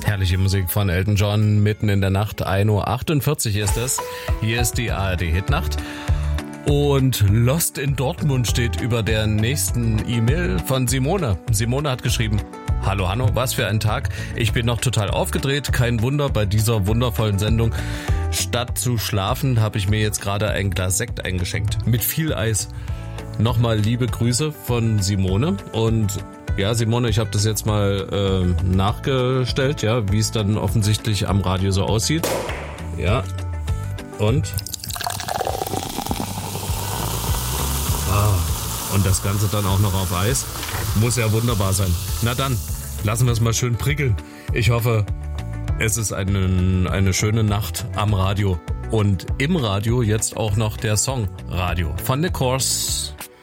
Herrliche Musik von Elton John, mitten in der Nacht, 1:48 Uhr ist es. Hier ist die ARD-Hitnacht. Und Lost in Dortmund steht über der nächsten E-Mail von Simone. Simone hat geschrieben: Hallo Hanno, was für ein Tag. Ich bin noch total aufgedreht, kein Wunder bei dieser wundervollen Sendung. Statt zu schlafen habe ich mir jetzt gerade ein Glas Sekt eingeschenkt. Mit viel Eis. Nochmal liebe Grüße von Simone. Und ja, Simone, ich habe das jetzt mal nachgestellt, ja, wie es dann offensichtlich am Radio so aussieht. Ja, und? Und das Ganze dann auch noch auf Eis. Muss ja wunderbar sein. Na dann, lassen wir es mal schön prickeln. Ich hoffe, es ist eine schöne Nacht am Radio. Und im Radio jetzt auch noch der Song Radio von The Course.